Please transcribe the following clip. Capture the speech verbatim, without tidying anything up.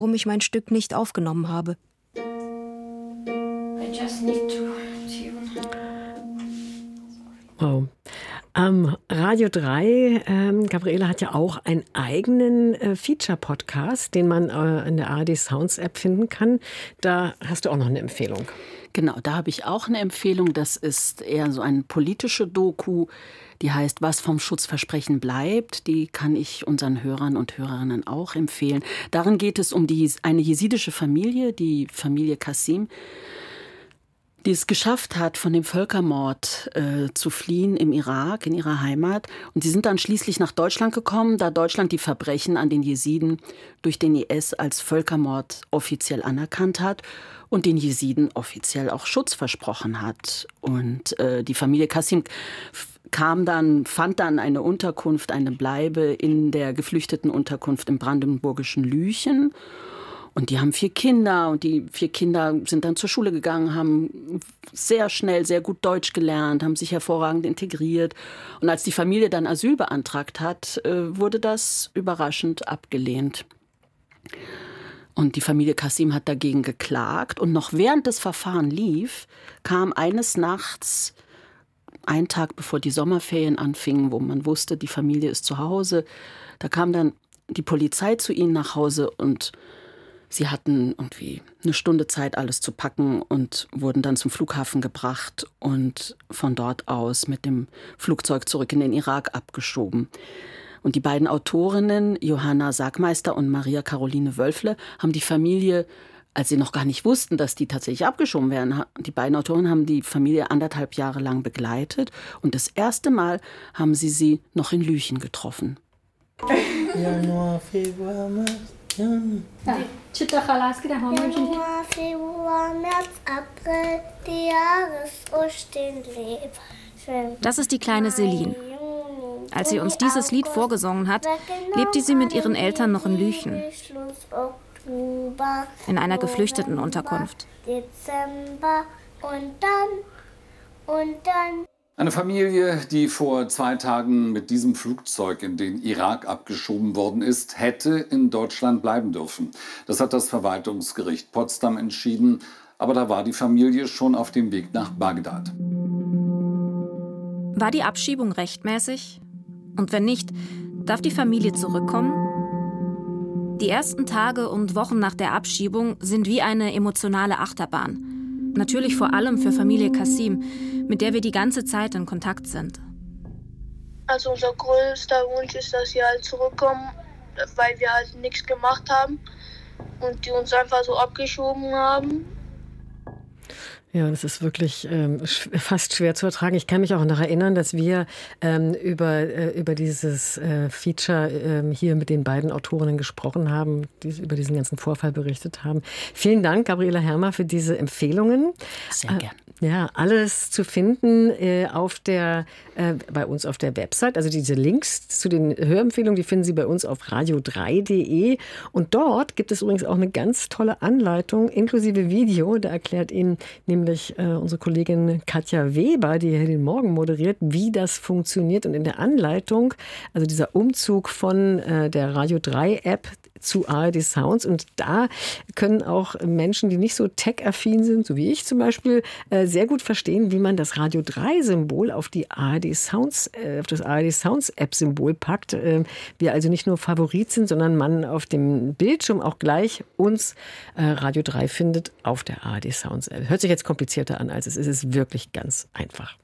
warum ich mein Stück nicht aufgenommen habe. I just need to tune. Wow. Ähm, Radio drei, ähm, Gabriele hat ja auch einen eigenen äh, Feature-Podcast, den man äh, in der A R D Sounds App finden kann. Da hast du auch noch eine Empfehlung. Genau, da habe ich auch eine Empfehlung. Das ist eher so eine politische Doku, die heißt Was vom Schutzversprechen bleibt. Die kann ich unseren Hörern und Hörerinnen auch empfehlen. Darin geht es um die, eine jesidische Familie, die Familie Kassim, die es geschafft hat, von dem Völkermord äh, zu fliehen im Irak, in ihrer Heimat. Und sie sind dann schließlich nach Deutschland gekommen, da Deutschland die Verbrechen an den Jesiden durch den I S als Völkermord offiziell anerkannt hat und den Jesiden offiziell auch Schutz versprochen hat. Und äh, die Familie Kassim kam dann, fand dann eine Unterkunft, eine Bleibe in der geflüchteten Unterkunft im brandenburgischen Lüchen. Und die haben vier Kinder und die vier Kinder sind dann zur Schule gegangen, haben sehr schnell, sehr gut Deutsch gelernt, haben sich hervorragend integriert. Und als die Familie dann Asyl beantragt hat, wurde das überraschend abgelehnt. Und die Familie Kassim hat dagegen geklagt. Und noch während das Verfahren lief, kam eines Nachts, einen Tag bevor die Sommerferien anfingen, wo man wusste, die Familie ist zu Hause, da kam dann die Polizei zu ihnen nach Hause und sie hatten irgendwie eine Stunde Zeit, alles zu packen und wurden dann zum Flughafen gebracht und von dort aus mit dem Flugzeug zurück in den Irak abgeschoben. Und die beiden Autorinnen, Johanna Sagmeister und Maria Caroline Wölfle, haben die Familie, als sie noch gar nicht wussten, dass die tatsächlich abgeschoben werden, die beiden Autorinnen haben die Familie anderthalb Jahre lang begleitet. Und das erste Mal haben sie sie noch in Lüchen getroffen. Januar, Februar, März. Januar, Februar, März, April, die Jahresuhr stehen lebt. Das ist die kleine Celine. Als sie uns dieses Lied vorgesungen hat, lebte sie mit ihren Eltern noch in Lüchen, in einer geflüchteten Unterkunft. Dezember und dann, und dann. Eine Familie, die vor zwei Tagen mit diesem Flugzeug in den Irak abgeschoben worden ist, hätte in Deutschland bleiben dürfen. Das hat das Verwaltungsgericht Potsdam entschieden. Aber da war die Familie schon auf dem Weg nach Bagdad. War die Abschiebung rechtmäßig? Und wenn nicht, darf die Familie zurückkommen? Die ersten Tage und Wochen nach der Abschiebung sind wie eine emotionale Achterbahn. Natürlich vor allem für Familie Kassim, mit der wir die ganze Zeit in Kontakt sind. Also unser größter Wunsch ist, dass sie halt zurückkommen, weil wir halt nichts gemacht haben und die uns einfach so abgeschoben haben. Ja, das ist wirklich ähm, fast schwer zu ertragen. Ich kann mich auch noch erinnern, dass wir ähm, über, äh, über dieses äh, Feature ähm, hier mit den beiden Autorinnen gesprochen haben, die über diesen ganzen Vorfall berichtet haben. Vielen Dank, Gabriele Hermer, für diese Empfehlungen. Sehr gern. Äh, ja, alles zu finden äh, auf der, äh, bei uns auf der Website. Also diese Links zu den Hörempfehlungen, die finden Sie bei uns auf radio drei punkt de. Und dort gibt es übrigens auch eine ganz tolle Anleitung, inklusive Video. Da erklärt Ihnen nämlich äh, unsere Kollegin Katja Weber, die hier den Morgen moderiert, wie das funktioniert. Und in der Anleitung, also dieser Umzug von äh, der Radio drei App zu A R D Sounds. Und da können auch Menschen, die nicht so tech-affin sind, so wie ich zum Beispiel, äh, sehr gut verstehen, wie man das Radio drei Symbol auf die A R D Sounds, äh, auf das A R D Sounds App Symbol packt. Äh, wir also nicht nur Favorit sind, sondern man auf dem Bildschirm auch gleich uns äh, Radio drei findet auf der A R D Sounds App. Hört sich jetzt komplizierter an, als es ist. Es ist wirklich ganz einfach.